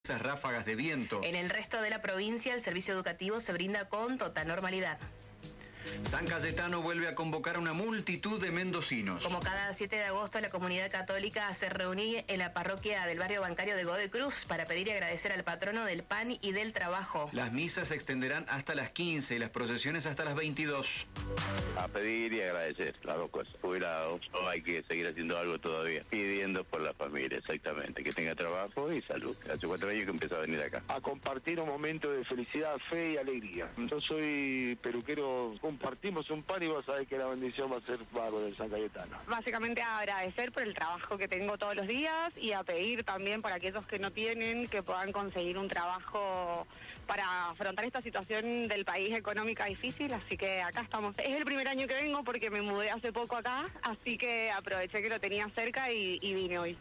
esas ráfagas de viento. En el resto de la provincia, el servicio educativo se brinda con total normalidad. San Cayetano vuelve a convocar a una multitud de mendocinos. Como cada 7 de agosto, la comunidad católica se reunía en la parroquia del barrio bancario de Godoy Cruz para pedir y agradecer al patrono del pan y del trabajo. Las misas se extenderán hasta las 15 y las procesiones hasta las 22. A pedir y agradecer, las dos cosas. Jubilados, o hay que seguir haciendo algo todavía. Pidiendo por la familia, exactamente. Que tenga trabajo y salud. Hace 4 años que empezó a venir acá. A compartir un momento de felicidad, fe y alegría. Yo soy peluquero. Compartimos un pan y vos sabés que la bendición va a ser pago del San Cayetano. Básicamente a agradecer por el trabajo que tengo todos los días y a pedir también para aquellos que no tienen que puedan conseguir un trabajo para afrontar esta situación del país económica difícil, así que acá estamos. Es el primer año que vengo porque me mudé hace poco acá, así que aproveché que lo tenía cerca y vine hoy.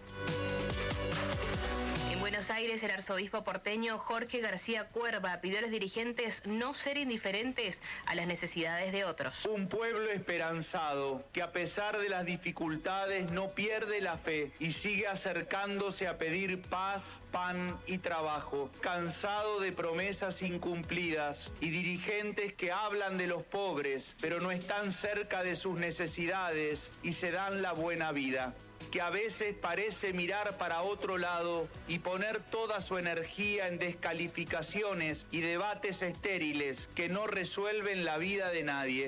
En Buenos Aires, el arzobispo porteño Jorge García Cuerva pidió a los dirigentes no ser indiferentes a las necesidades de otros. Un pueblo esperanzado que a pesar de las dificultades no pierde la fe y sigue acercándose a pedir paz, pan y trabajo. Cansado de promesas incumplidas y dirigentes que hablan de los pobres, pero no están cerca de sus necesidades y se dan la buena vida. Que a veces parece mirar para otro lado y poner toda su energía en descalificaciones y debates estériles que no resuelven la vida de nadie.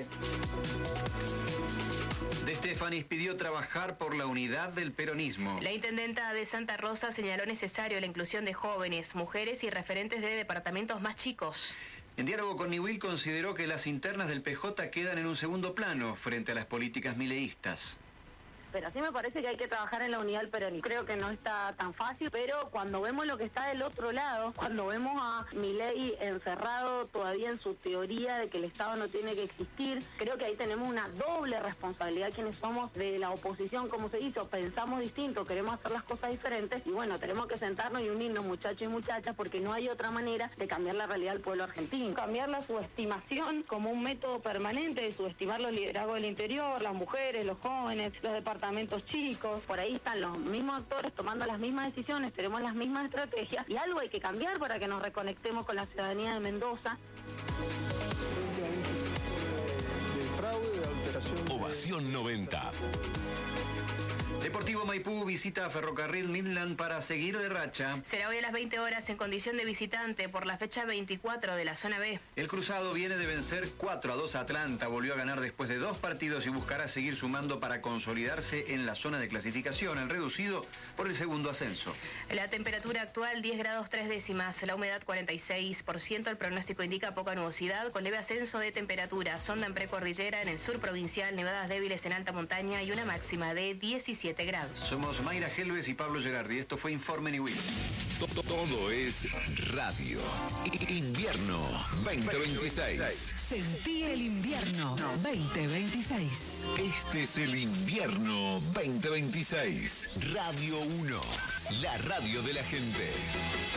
De Estefanis pidió trabajar por la unidad del peronismo. La intendenta de Santa Rosa señaló necesario la inclusión de jóvenes, mujeres y referentes de departamentos más chicos. En diálogo con Niwil consideró que las internas del PJ quedan en un segundo plano frente a las políticas mileístas. Pero sí me parece que hay que trabajar en la unidad del peronismo. Creo que no está tan fácil, pero cuando vemos lo que está del otro lado, cuando vemos a Milei encerrado todavía en su teoría de que el Estado no tiene que existir, creo que ahí tenemos una doble responsabilidad quienes somos de la oposición, como se hizo, pensamos distinto, queremos hacer las cosas diferentes y bueno, tenemos que sentarnos y unirnos muchachos y muchachas porque no hay otra manera de cambiar la realidad del pueblo argentino. Cambiar la subestimación como un método permanente de subestimar los liderazgos del interior, las mujeres, los jóvenes, los departamentos chicos, por ahí están los mismos actores tomando las mismas decisiones, tenemos las mismas estrategias y algo hay que cambiar para que nos reconectemos con la ciudadanía de Mendoza. De fraude, de alteración. Ovación 90. Deportivo Maipú visita a Ferrocarril Midland para seguir de racha. Será hoy a las 20 horas en condición de visitante por la fecha 24 de la zona B. El cruzado viene de vencer 4-2 a Atlanta, volvió a ganar después de 2 partidos y buscará seguir sumando para consolidarse en la zona de clasificación, el reducido por el segundo ascenso. La temperatura actual 10 grados 3 décimas, la humedad 46%, el pronóstico indica poca nubosidad con leve ascenso de temperatura, sonda en precordillera en el sur provincial, nevadas débiles en alta montaña y una máxima de 17 grados. Somos Mayra Helves y Pablo Gerardi. Esto fue Informe Niwil. Todo es radio. Invierno 2026. Sentí el invierno 2026. Este es el invierno 2026. Radio 1. La radio de la gente.